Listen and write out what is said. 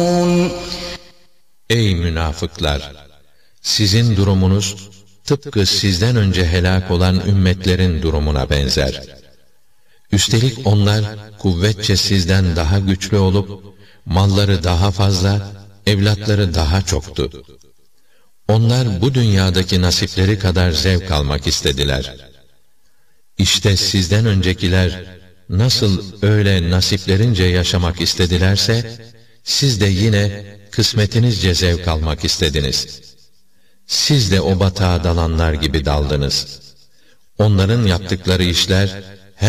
Ey münafıklar! Sizin durumunuz, tıpkı sizden önce helak olan ümmetlerin durumuna benzer. Üstelik onlar, kuvvetçe sizden daha güçlü olup, malları daha fazla, evlatları daha çoktu. Onlar bu dünyadaki nasipleri kadar zevk almak istediler. İşte sizden öncekiler, nasıl öyle nasiplerince yaşamak istedilerse, siz de yine kısmetinizce zevk almak istediniz. Siz de o batağa dalanlar gibi daldınız. Onların yaptıkları işler,